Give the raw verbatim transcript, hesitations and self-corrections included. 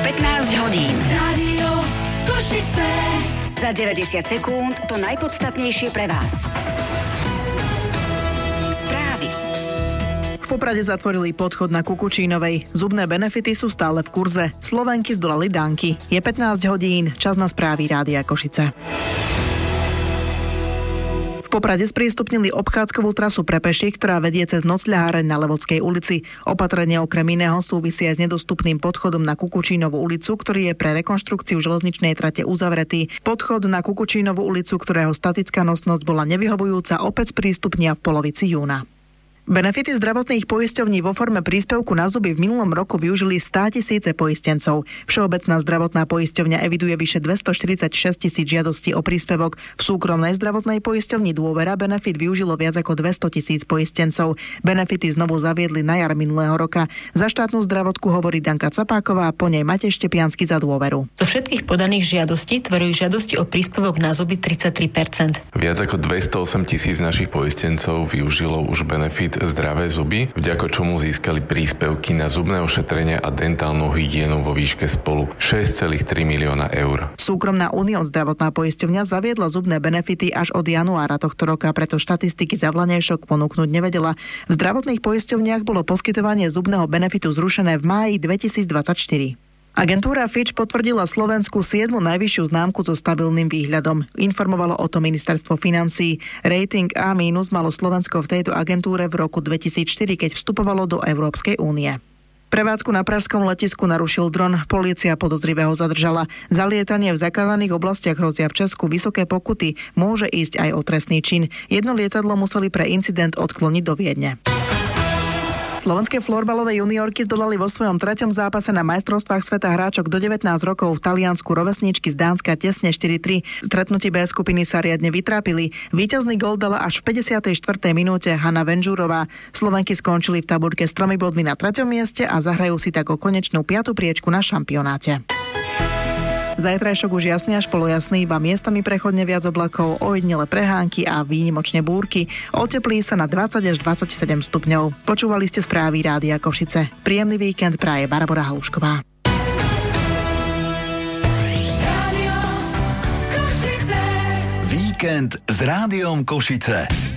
pätnásť hodín. Rádio Košice. Za deväťdesiat sekúnd to najpodstatnejšie pre vás. Správy. V Poprade zatvorili podchod na Kukučínovej. Zubné benefity sú stále v kurze. Slovenky zdolali Danky. Je pätnásť hodín. Čas na správy Rádia Košice. V Poprade sprístupnili obchádzkovú trasu pre peších, ktorá vedie cez nocľaháreň na Levodskej ulici. Opatrenie okrem iného súvisia s nedostupným podchodom na Kukučínovú ulicu, ktorý je pre rekonštrukciu železničnej trate uzavretý. Podchod na Kukučínovú ulicu, ktorého statická nosnosť bola nevyhovujúca, opäť sprístupnia v polovici júna. Benefity zdravotných poisťovní vo forme príspevku na zuby v minulom roku využili státisíce poistencov. Všeobecná zdravotná poisťovňa eviduje vyše dvestoštyridsaťšesť tisíc žiadostí o príspevok. V súkromnej zdravotnej poisťovni Dôvera benefit využilo viac ako dvesto tisíc poistencov. Benefity znovu zaviedli na jar minulého roka. Za štátnu zdravotku hovorí Danka Capáková, po nej Matej Štepiansky za Dôveru. Zo všetkých podaných žiadostí tvorujú žiadosti o príspevok na zuby tridsaťtri percent. Viac ako dvestoosem tisíc našich poistencov využilo už benefit zdravé zuby, vďaka čomu získali príspevky na zubné ošetrenia a dentálnu hygienu vo výške spolu šesť celá tri milióna eur. Súkromná Unión zdravotná poisťovňa zaviedla zubné benefity až od januára tohto roka, preto štatistiky za vlanejšok ponúknuť nevedela. V zdravotných poisťovniach bolo poskytovanie zubného benefitu zrušené v máji dvetisícdvadsaťštyri. Agentúra Fitch potvrdila Slovensku siedmu najvyššiu známku so stabilným výhľadom. Informovalo o tom ministerstvo financií. Rating A mínus malo Slovensko v tejto agentúre v roku dvetisícštyri, keď vstupovalo do Európskej únie. Prevádzku na pražskom letisku narušil dron. Polícia podozrivého zadržala. Za lietanie v zakázaných oblastiach hrozia v Česku vysoké pokuty. Môže ísť aj o trestný čin. Jedno lietadlo museli pre incident odkloniť do Viedne. Slovenské florbalové juniorky zdolali vo svojom treťom zápase na majstrovstvách sveta hráčok do devätnásť rokov v Taliansku rovesníčky z Dánska tesne štyri tri. V stretnutí B skupiny sa riadne vytrápili. Víťazný gól dala až v päťdesiatej štvrtej minúte Hanna Venžurová. Slovenky skončili v tabuľke s tromi bodmi na treťom mieste a zahrajú si tak o konečnú piatu priečku na šampionáte. Zajtrajšok už jasný až polojasný, iba miestami prechodne viac oblakov, ojedinele prehánky a výnimočne búrky. Oteplí sa na dvadsať až dvadsaťsedem stupňov. Počúvali ste správy Rádia Košice. Príjemný víkend praje Barbora Halušková. Rádio Košice. Víkend s Rádiom Košice.